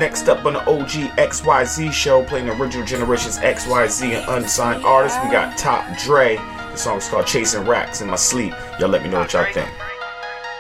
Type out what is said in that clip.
Next up on the OG XYZ show, playing the original Generations XYZ and unsigned artists, we got Top Dre. The song's called Chasing Racks in My Sleep. Y'all let me know what y'all think.